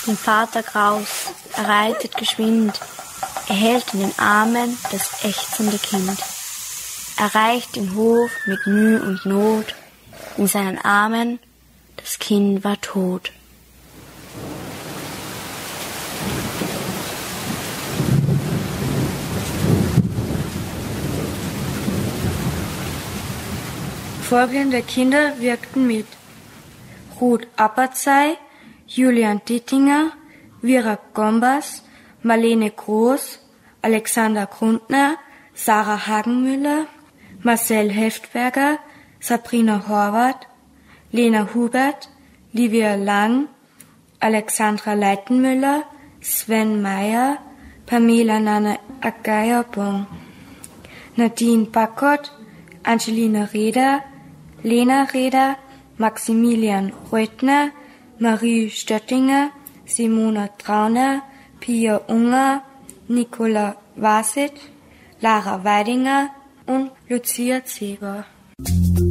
den Vater Kraus, er reitet geschwind, er hält in den Armen das ächzende Kind. Erreicht den Hof mit Mühe und Not, in seinen Armen, das Kind war tot. Folgende Kinder wirkten mit: Ruth Apperzey, Julian Dittinger, Vera Gombas, Marlene Groß, Alexander Grundner, Sarah Hagenmüller, Marcel Heftberger, Sabrina Horvath, Lena Hubert, Livia Lang, Alexandra Leitenmüller, Sven Meyer, Pamela Nana Agayabong, Nadine Backott, Angelina Reda, Lena Reda, Maximilian Reutner, Marie Stöttinger, Simona Trauner, Pia Unger, Nicola Vasic, Lara Weidinger und Lucia Zeger.